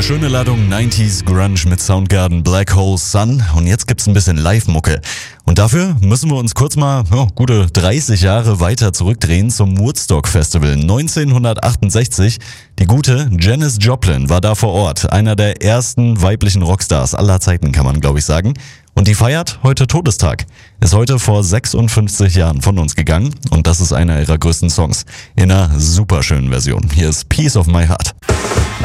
Eine schöne Ladung 90s Grunge mit Soundgarden, Black Hole Sun und jetzt gibt's ein bisschen Live-Mucke. Und dafür müssen wir uns kurz mal gute 30 Jahre weiter zurückdrehen zum Woodstock Festival 1968. Die gute Janis Joplin war da vor Ort, einer der ersten weiblichen Rockstars aller Zeiten, kann man glaube ich sagen. Und die feiert heute Todestag. Ist heute vor 56 Jahren von uns gegangen und das ist einer ihrer größten Songs in einer superschönen Version. Hier ist Piece of My Heart.